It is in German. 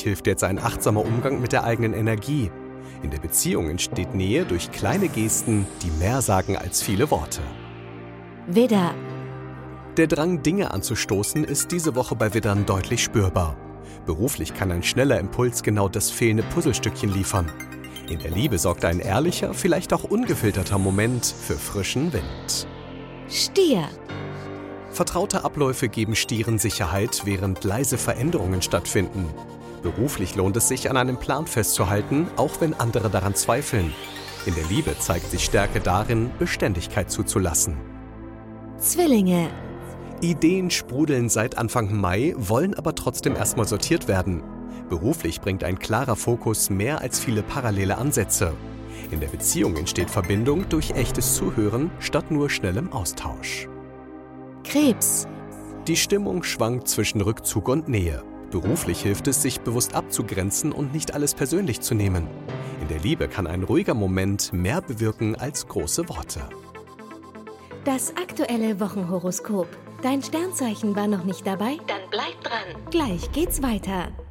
hilft jetzt ein achtsamer Umgang mit der eigenen Energie. In der Beziehung entsteht Nähe durch kleine Gesten, die mehr sagen als viele Worte. Widder. Der Drang, Dinge anzustoßen, ist diese Woche bei Widdern deutlich spürbar. Beruflich kann ein schneller Impuls genau das fehlende Puzzlestückchen liefern. In der Liebe sorgt ein ehrlicher, vielleicht auch ungefilterter Moment für frischen Wind. Stier. Vertraute Abläufe geben Stieren Sicherheit, während leise Veränderungen stattfinden. Beruflich lohnt es sich, an einem Plan festzuhalten, auch wenn andere daran zweifeln. In der Liebe zeigt sich Stärke darin, Beständigkeit zuzulassen. Zwillinge. Ideen sprudeln seit Anfang Mai, wollen aber trotzdem erstmal sortiert werden. Beruflich bringt ein klarer Fokus mehr als viele parallele Ansätze. In der Beziehung entsteht Verbindung durch echtes Zuhören statt nur schnellem Austausch. Krebs. Die Stimmung schwankt zwischen Rückzug und Nähe. Beruflich hilft es, sich bewusst abzugrenzen und nicht alles persönlich zu nehmen. In der Liebe kann ein ruhiger Moment mehr bewirken als große Worte. Das aktuelle Wochenhoroskop. Dein Sternzeichen war noch nicht dabei? Dann bleib dran. Gleich geht's weiter.